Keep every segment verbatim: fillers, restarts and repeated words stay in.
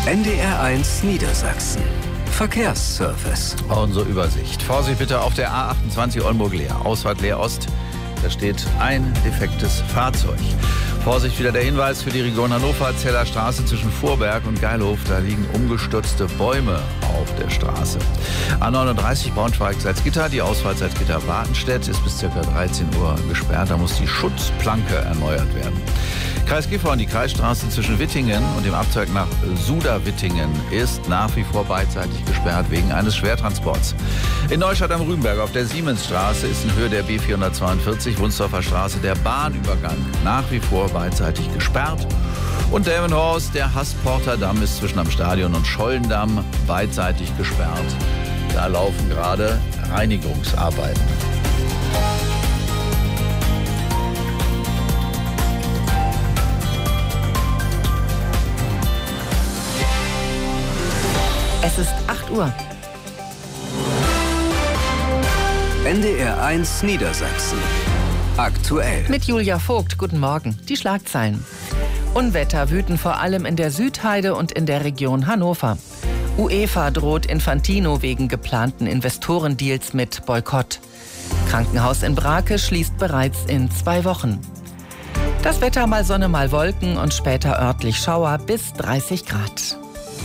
N D R eins Niedersachsen. Verkehrsservice. Unsere Übersicht. Vorsicht bitte auf der A achtundzwanzig Oldenburg-Leer. Ausfahrt Leer-Ost. Da steht ein defektes Fahrzeug. Vorsicht wieder der Hinweis für die Region Hannover. Zeller Straße zwischen Vorberg und Geilhof. Da liegen umgestürzte Bäume auf der Straße. A neununddreißig Braunschweig-Salzgitter. Die Ausfahrt Salzgitter-Wartenstedt ist bis ca. dreizehn Uhr gesperrt. Da muss die Schutzplanke erneuert werden. Kreis Gifhorn, die Kreisstraße zwischen Wittingen und dem Abzweig nach Suda-Wittingen ist nach wie vor beidseitig gesperrt wegen eines Schwertransports. In Neustadt am Rübenberg auf der Siemensstraße ist in Höhe der B vierhundertzweiundvierzig Wunsdorfer Straße der Bahnübergang nach wie vor beidseitig gesperrt. Und Delmenhorst, der Hassporter-Damm ist zwischen am Stadion und Schollendamm beidseitig gesperrt. Da laufen gerade Reinigungsarbeiten. Es ist acht Uhr. N D R eins Niedersachsen. Aktuell. Mit Julia Vogt. Guten Morgen. Die Schlagzeilen. Unwetter wüten vor allem in der Südheide und in der Region Hannover. UEFA droht Infantino wegen geplanten Investorendeals mit Boykott. Krankenhaus in Brake schließt bereits in zwei Wochen. Das Wetter mal Sonne, mal Wolken und später örtlich Schauer bis dreißig Grad.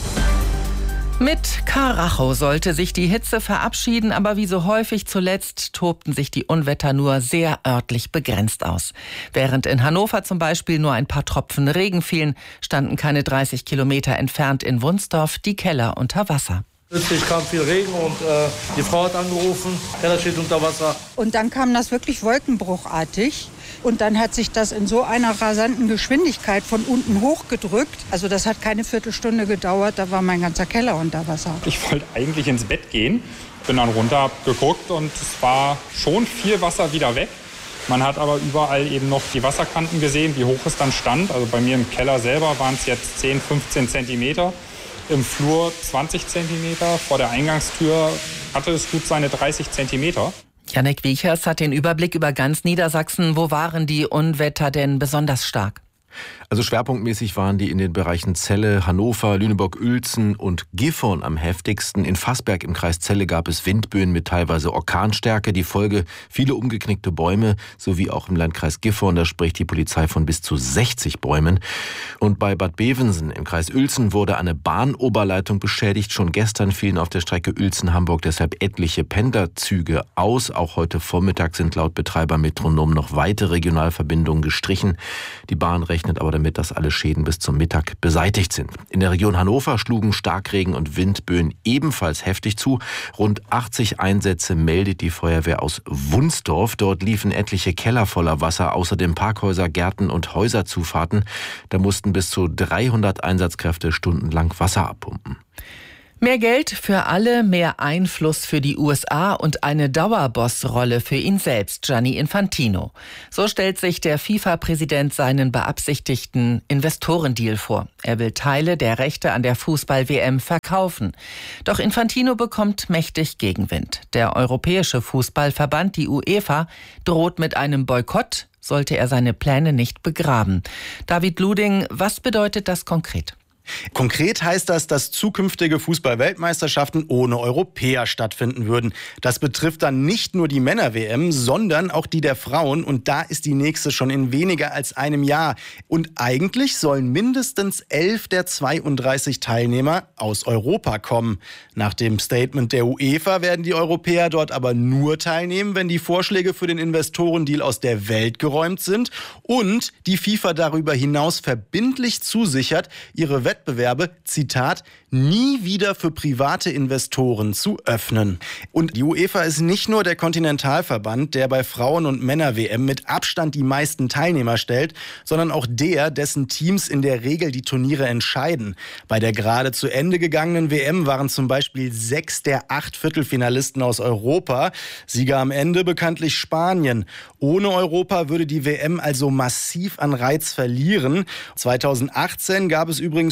Mit Karacho sollte sich die Hitze verabschieden, aber wie so häufig zuletzt tobten sich die Unwetter nur sehr örtlich begrenzt aus. Während in Hannover zum Beispiel nur ein paar Tropfen Regen fielen, standen keine dreißig Kilometer entfernt in Wunsdorf die Keller unter Wasser. Plötzlich kam viel Regen und äh, die Frau hat angerufen, Keller steht unter Wasser. Und dann kam das wirklich wolkenbruchartig. Und dann hat sich das in so einer rasanten Geschwindigkeit von unten hochgedrückt. Also das hat keine Viertelstunde gedauert, da war mein ganzer Keller unter Wasser. Ich wollte eigentlich ins Bett gehen, bin dann runter, hab geguckt und es war schon viel Wasser wieder weg. Man hat aber überall eben noch die Wasserkanten gesehen, wie hoch es dann stand. Also bei mir im Keller selber waren es jetzt zehn, fünfzehn Zentimeter. Im Flur zwanzig Zentimeter. Vor der Eingangstür hatte es gut seine dreißig Zentimeter. Jannik Wiechers hat den Überblick über ganz Niedersachsen. Wo waren die Unwetter denn besonders stark? Also schwerpunktmäßig waren die in den Bereichen Celle, Hannover, Lüneburg-Uelzen und Gifhorn am heftigsten. In Fassberg im Kreis Celle gab es Windböen mit teilweise Orkanstärke. Die Folge viele umgeknickte Bäume, sowie auch im Landkreis Gifhorn. Da spricht die Polizei von bis zu sechzig Bäumen. Und bei Bad Bevensen im Kreis Uelzen wurde eine Bahnoberleitung beschädigt. Schon gestern fielen auf der Strecke Uelzen-Hamburg deshalb etliche Pendlerzüge aus. Auch heute Vormittag sind laut Betreiber Metronom noch weitere Regionalverbindungen gestrichen. Die Bahn rechnet aber damit, dass alle Schäden bis zum Mittag beseitigt sind. In der Region Hannover schlugen Starkregen und Windböen ebenfalls heftig zu. Rund achtzig Einsätze meldet die Feuerwehr aus Wunsdorf. Dort liefen etliche Keller voller Wasser, außerdem Parkhäuser, Gärten und Häuserzufahrten. Da mussten bis zu dreihundert Einsatzkräfte stundenlang Wasser abpumpen. Mehr Geld für alle, mehr Einfluss für die U S A und eine Dauerbossrolle für ihn selbst, Gianni Infantino. So stellt sich der FIFA-Präsident seinen beabsichtigten Investorendeal vor. Er will Teile der Rechte an der Fußball-W M verkaufen. Doch Infantino bekommt mächtig Gegenwind. Der Europäische Fußballverband, die UEFA, droht mit einem Boykott, sollte er seine Pläne nicht begraben. David Luding, was bedeutet das konkret? Konkret heißt das, dass zukünftige Fußball-Weltmeisterschaften ohne Europäer stattfinden würden. Das betrifft dann nicht nur die Männer-W M, sondern auch die der Frauen. Und da ist die nächste schon in weniger als einem Jahr. Und eigentlich sollen mindestens elf der zweiunddreißig Teilnehmer aus Europa kommen. Nach dem Statement der UEFA werden die Europäer dort aber nur teilnehmen, wenn die Vorschläge für den Investorendeal aus der Welt geräumt sind und die FIFA darüber hinaus verbindlich zusichert, ihre Wettbewerbe, Zitat, nie wieder für private Investoren zu öffnen. Und die UEFA ist nicht nur der Kontinentalverband, der bei Frauen- und Männer-W M mit Abstand die meisten Teilnehmer stellt, sondern auch der, dessen Teams in der Regel die Turniere entscheiden. Bei der gerade zu Ende gegangenen W M waren zum Beispiel sechs der acht Viertelfinalisten aus Europa. Sieger am Ende bekanntlich Spanien. Ohne Europa würde die W M also massiv an Reiz verlieren. zweitausendachtzehn gab es übrigens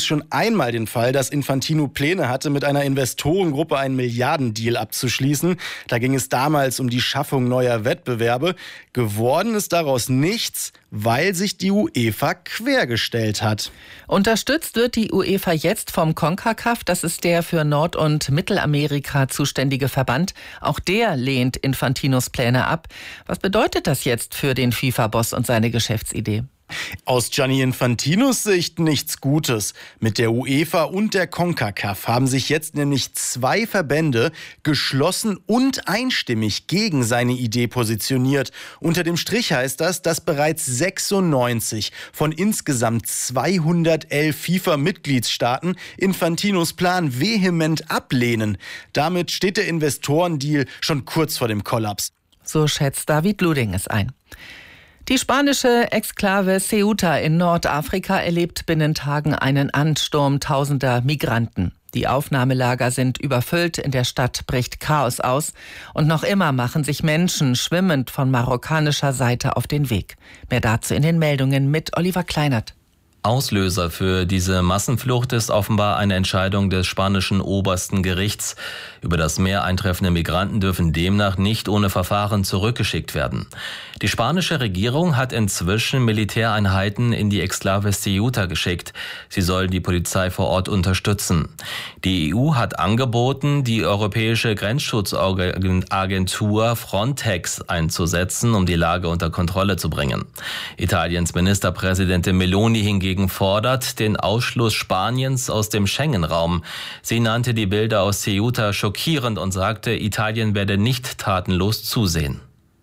schon einmal den Fall, dass Infantino Pläne hatte, mit einer Investorengruppe einen Milliardendeal abzuschließen. Da ging es damals um die Schaffung neuer Wettbewerbe. Geworden ist daraus nichts, weil sich die UEFA quergestellt hat. Unterstützt wird die UEFA jetzt vom CONCACAF, das ist der für Nord- und Mittelamerika zuständige Verband. Auch der lehnt Infantinos Pläne ab. Was bedeutet das jetzt für den FIFA-Boss und seine Geschäftsidee? Aus Gianni Infantinos Sicht nichts Gutes. Mit der UEFA und der CONCACAF haben sich jetzt nämlich zwei Verbände geschlossen und einstimmig gegen seine Idee positioniert. Unter dem Strich heißt das, dass bereits sechsundneunzig von insgesamt zweihundertelf FIFA-Mitgliedstaaten Infantinos Plan vehement ablehnen. Damit steht der Investorendeal schon kurz vor dem Kollaps. So schätzt David Luding es ein. Die spanische Exklave Ceuta in Nordafrika erlebt binnen Tagen einen Ansturm tausender Migranten. Die Aufnahmelager sind überfüllt, in der Stadt bricht Chaos aus und noch immer machen sich Menschen schwimmend von marokkanischer Seite auf den Weg. Mehr dazu in den Meldungen mit Oliver Kleinert. Auslöser für diese Massenflucht ist offenbar eine Entscheidung des spanischen obersten Gerichts. Über das Meer eintreffende Migranten dürfen demnach nicht ohne Verfahren zurückgeschickt werden. Die spanische Regierung hat inzwischen Militäreinheiten in die Exklave Ceuta geschickt. Sie sollen die Polizei vor Ort unterstützen. Die E U hat angeboten, die europäische Grenzschutzagentur Frontex einzusetzen, um die Lage unter Kontrolle zu bringen. Italiens Ministerpräsidentin Meloni hingegen fordert den Ausschluss Spaniens aus dem Schengen-Raum. Sie nannte die Bilder aus Ceuta schockierend und sagte, Italien werde nicht tatenlos zusehen.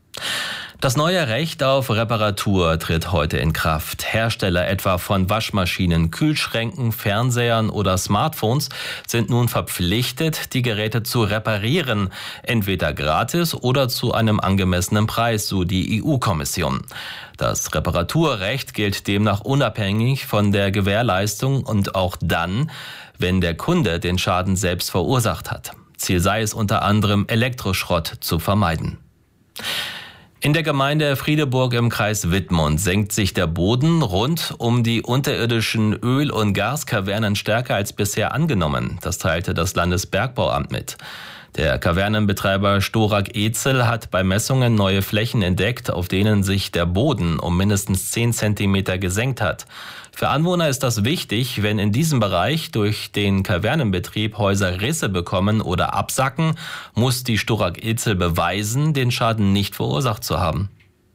Das neue Recht auf Reparatur tritt heute in Kraft. Hersteller etwa von Waschmaschinen, Kühlschränken, Fernsehern oder Smartphones sind nun verpflichtet, die Geräte zu reparieren, entweder gratis oder zu einem angemessenen Preis, so die E U-Kommission. Das Reparaturrecht gilt demnach unabhängig von der Gewährleistung und auch dann, wenn der Kunde den Schaden selbst verursacht hat. Ziel sei es unter anderem, Elektroschrott zu vermeiden. In der Gemeinde Friedeburg im Kreis Wittmund senkt sich der Boden rund um die unterirdischen Öl- und Gaskavernen stärker als bisher angenommen. Das teilte das Landesbergbauamt mit. Der Kavernenbetreiber Storak Ezel hat bei Messungen neue Flächen entdeckt, auf denen sich der Boden um mindestens zehn Zentimeter gesenkt hat. Für Anwohner ist das wichtig, wenn in diesem Bereich durch den Kavernenbetrieb Häuser Risse bekommen oder absacken, muss die Storak Ezel beweisen, den Schaden nicht verursacht zu haben.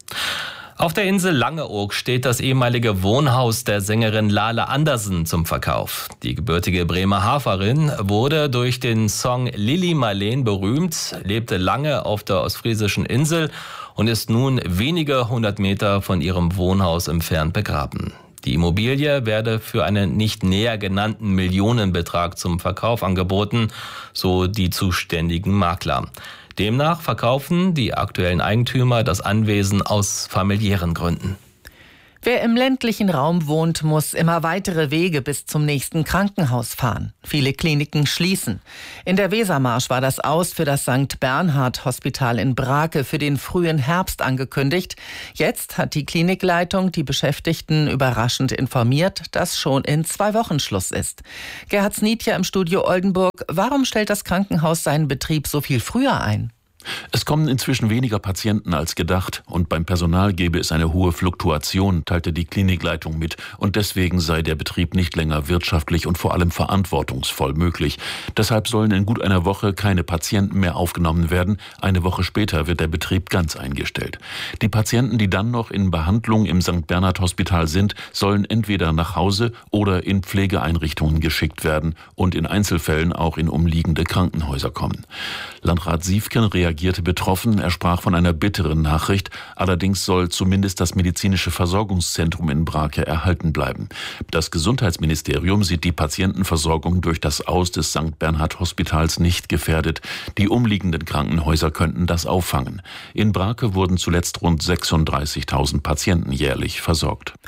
Auf der Insel Langeoog steht das ehemalige Wohnhaus der Sängerin Lale Andersen zum Verkauf. Die gebürtige Bremerhaverin wurde durch den Song Lili Marleen berühmt, lebte lange auf der ostfriesischen Insel und ist nun wenige hundert Meter von ihrem Wohnhaus entfernt begraben. Die Immobilie werde für einen nicht näher genannten Millionenbetrag zum Verkauf angeboten, so die zuständigen Makler. Demnach verkaufen die aktuellen Eigentümer das Anwesen aus familiären Gründen. Wer im ländlichen Raum wohnt, muss immer weitere Wege bis zum nächsten Krankenhaus fahren. Viele Kliniken schließen. In der Wesermarsch war das Aus für das Sankt Bernhard Hospital in Brake für den frühen Herbst angekündigt. Jetzt hat die Klinikleitung die Beschäftigten überraschend informiert, dass schon in zwei Wochen Schluss ist. Gerhard Snietja im Studio Oldenburg. Warum stellt das Krankenhaus seinen Betrieb so viel früher ein? Es kommen inzwischen weniger Patienten als gedacht und beim Personal gebe es eine hohe Fluktuation, teilte die Klinikleitung mit, und deswegen sei der Betrieb nicht länger wirtschaftlich und vor allem verantwortungsvoll möglich. Deshalb sollen in gut einer Woche keine Patienten mehr aufgenommen werden. Eine Woche später wird der Betrieb ganz eingestellt. Die Patienten, die dann noch in Behandlung im Sankt Bernhard Hospital sind, sollen entweder nach Hause oder in Pflegeeinrichtungen geschickt werden und in Einzelfällen auch in umliegende Krankenhäuser kommen. Landrat Siefken reagierte betroffen. Er sprach von einer bitteren Nachricht. Allerdings soll zumindest das medizinische Versorgungszentrum in Brake erhalten bleiben. Das Gesundheitsministerium sieht die Patientenversorgung durch das Aus des Sankt Bernhard Hospitals nicht gefährdet. Die umliegenden Krankenhäuser könnten das auffangen. In Brake wurden zuletzt rund sechsunddreißigtausend Patienten jährlich versorgt.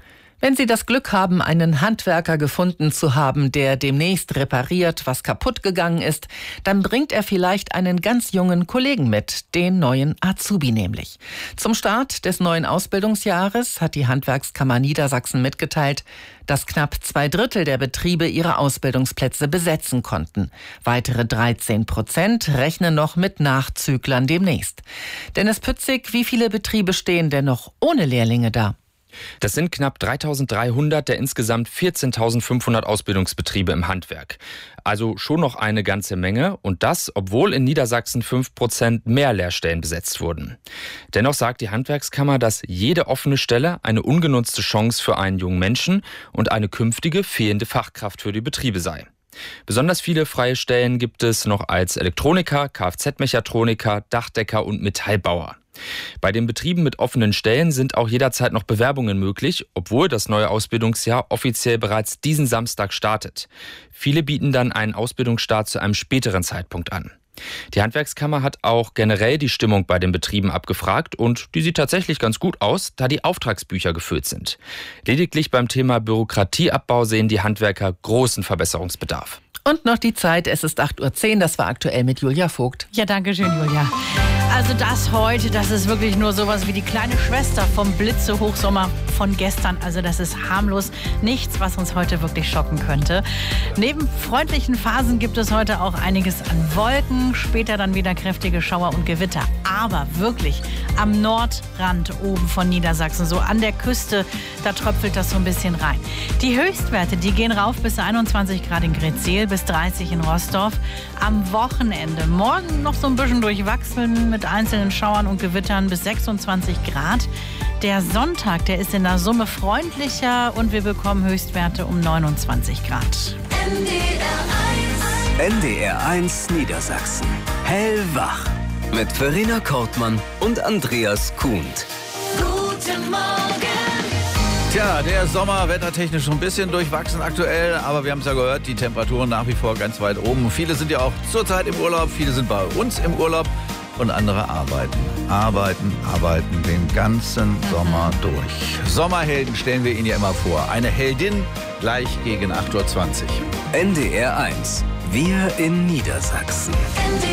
Wenn Sie das Glück haben, einen Handwerker gefunden zu haben, der demnächst repariert, was kaputt gegangen ist, dann bringt er vielleicht einen ganz jungen Kollegen mit, den neuen Azubi nämlich. Zum Start des neuen Ausbildungsjahres hat die Handwerkskammer Niedersachsen mitgeteilt, dass knapp zwei Drittel der Betriebe ihre Ausbildungsplätze besetzen konnten. Weitere dreizehn Prozent rechnen noch mit Nachzüglern demnächst. Dennis Pützig, wie viele Betriebe stehen denn noch ohne Lehrlinge da? Das sind knapp dreitausenddreihundert der insgesamt vierzehntausendfünfhundert Ausbildungsbetriebe im Handwerk. Also schon noch eine ganze Menge, und das, obwohl in Niedersachsen fünf Prozent mehr Lehrstellen besetzt wurden. Dennoch sagt die Handwerkskammer, dass jede offene Stelle eine ungenutzte Chance für einen jungen Menschen und eine künftige fehlende Fachkraft für die Betriebe sei. Besonders viele freie Stellen gibt es noch als Elektroniker, Kfz-Mechatroniker, Dachdecker und Metallbauer. Bei den Betrieben mit offenen Stellen sind auch jederzeit noch Bewerbungen möglich, obwohl das neue Ausbildungsjahr offiziell bereits diesen Samstag startet. Viele bieten dann einen Ausbildungsstart zu einem späteren Zeitpunkt an. Die Handwerkskammer hat auch generell die Stimmung bei den Betrieben abgefragt, und die sieht tatsächlich ganz gut aus, da die Auftragsbücher gefüllt sind. Lediglich beim Thema Bürokratieabbau sehen die Handwerker großen Verbesserungsbedarf. Und noch die Zeit, es ist acht Uhr zehn, das war aktuell mit Julia Vogt. Ja, danke schön, Julia. Also das heute, das ist wirklich nur sowas wie die kleine Schwester vom Blitze-Hochsommer von gestern. Also das ist harmlos, nichts, was uns heute wirklich schocken könnte. Neben freundlichen Phasen gibt es heute auch einiges an Wolken, später dann wieder kräftige Schauer und Gewitter. Aber wirklich am Nordrand oben von Niedersachsen, so an der Küste, da tröpfelt das so ein bisschen rein. Die Höchstwerte, die gehen rauf bis einundzwanzig Grad in Gretzeel, bis dreißig in Rostock. Am Wochenende morgen noch so ein bisschen durchwachsen mit einzelnen Schauern und Gewittern bis sechsundzwanzig Grad. Der Sonntag, der ist in der Summe freundlicher und wir bekommen Höchstwerte um neunundzwanzig Grad. N D R eins. N D R eins Niedersachsen. Hellwach. Mit Verena Kortmann und Andreas Kuhnt. Guten Morgen. Tja, der Sommer wettertechnisch schon ein bisschen durchwachsen aktuell, aber wir haben es ja gehört, die Temperaturen nach wie vor ganz weit oben. Viele sind ja auch zurzeit im Urlaub, viele sind bei uns im Urlaub und andere arbeiten. Arbeiten, arbeiten den ganzen Sommer durch. Sommerhelden stellen wir Ihnen ja immer vor. Eine Heldin gleich gegen acht Uhr zwanzig. N D R eins. Wir in Niedersachsen.